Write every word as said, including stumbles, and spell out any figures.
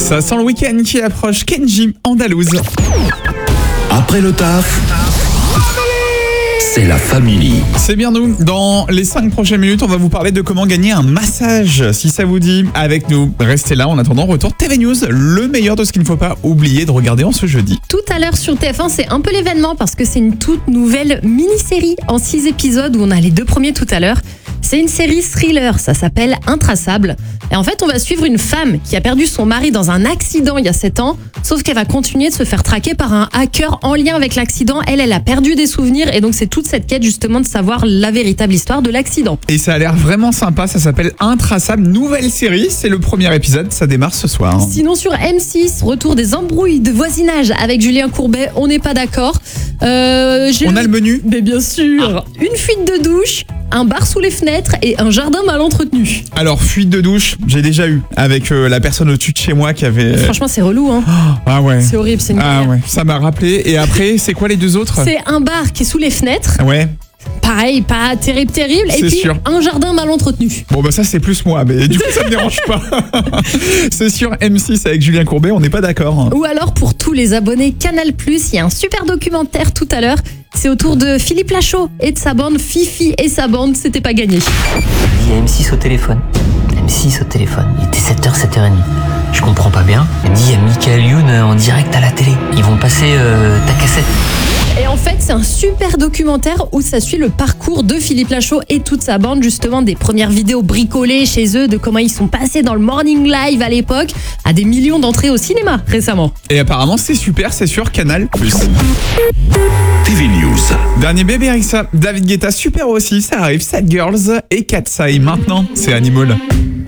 Ça sent le week-end qui approche. Kenji, Andalouse. Après le taf, c'est la famille. C'est bien nous. Dans les cinq prochaines minutes, on va vous parler de comment gagner un massage. Si ça vous dit, avec nous, restez là. En attendant, retour T V News, le meilleur de ce qu'il ne faut pas oublier de regarder en ce jeudi. Tout à l'heure sur T F un, c'est un peu l'événement parce que c'est une toute nouvelle mini-série en six épisodes où on a les deux premiers tout à l'heure. C'est une série thriller, ça s'appelle Intraçable. Et en fait, on va suivre une femme qui a perdu son mari dans un accident il y a sept ans, sauf qu'elle va continuer de se faire traquer par un hacker en lien avec l'accident. Elle, elle a perdu des souvenirs et donc c'est toute cette quête justement de savoir la véritable histoire de l'accident. Et ça a l'air vraiment sympa, ça s'appelle Intraçable, nouvelle série, c'est le premier épisode, ça démarre ce soir. Sinon sur M six, retour des embrouilles de voisinage avec Julien Courbet, on n'est pas d'accord. Euh, j'ai On a le menu. Mais bien sûr, une fuite de douche, un bar sous les fenêtres et un jardin mal entretenu. Alors, fuite de douche, j'ai déjà eu avec euh, la personne au-dessus de chez moi qui avait... Franchement, c'est relou, hein. Ah ouais. C'est horrible, c'est une Ah galère. ouais, ça m'a rappelé. Et après, c'est quoi les deux autres? C'est un bar qui est sous les fenêtres. Ouais. Pareil, pas terrible, terrible. Et C'est puis sûr. un jardin mal entretenu. Bon bah ça c'est plus moi, mais du coup ça me dérange pas. C'est sur M six avec Julien Courbet, on n'est pas d'accord. Ou alors pour tous les abonnés Canal plus, il y a un super documentaire tout à l'heure. C'est autour de Philippe Lachaud et de sa bande. Fifi et sa bande, c'était pas gagné. Il y a M six au téléphone. M six au téléphone. Il était sept heures, sept heures trente. Je comprends pas bien. Il me dit, il y a Michael Youn en direct à la télé. Ils vont passer euh, ta cassette. Et en fait, c'est un super documentaire où ça suit le parcours de Philippe Lachaud et toute sa bande, justement des premières vidéos bricolées chez eux, de comment ils sont passés dans le Morning Live à l'époque, à des millions d'entrées au cinéma récemment. Et apparemment c'est super, c'est sur Canal plus. T V News. Dernier bébé Rixa, David Guetta super aussi, ça arrive, Sad Girls et Katsai. Maintenant, c'est Animal.